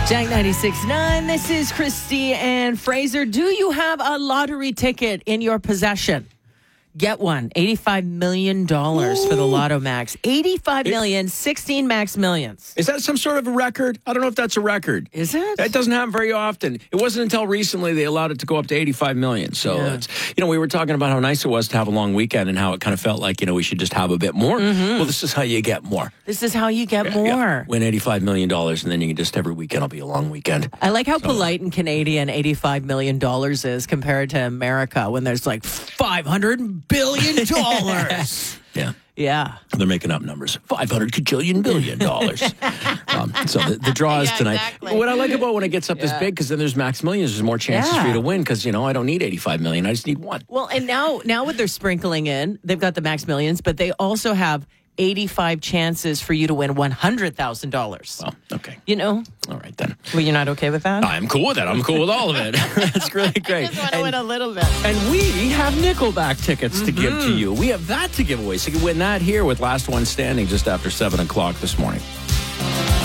Jack 96.9, this is Christy and Fraser. Do you have a lottery ticket in your possession? Get one. $85 million for the Lotto Max. $85 million, 16 Max Millions. Is that some sort of a record? I don't know if that's a record. Is it? That doesn't happen very often. It wasn't until recently they allowed it to go up to $85 million. So, it's, we were talking about how nice it was to have a long weekend and how it kind of felt like, we should just have a bit more. Well, this is how you get more. This is how you get more. Yeah. Win $85 million, and then you can just every weekend will be a long weekend. I like how polite and Canadian $85 million is compared to America when there's like $500 billion. Yeah. Yeah. They're making up numbers. $500 cajillion billion. So the draw is tonight. Exactly. What I like about when it gets up this big, because then there's Max Millions, there's more chances for you to win, because, I don't need $85 million. I just need one. Well, and now what they're sprinkling in, they've got the Max Millions, but they also have 85 chances for you to win $100,000. Well, okay. All right, then. Well, you're not okay with that? I'm cool with that. I'm cool with all of it. That's really great. I just want to win a little bit. And we have Nickelback tickets to give to you. We have that to give away. So you can win that here with Last One Standing just after 7 o'clock this morning.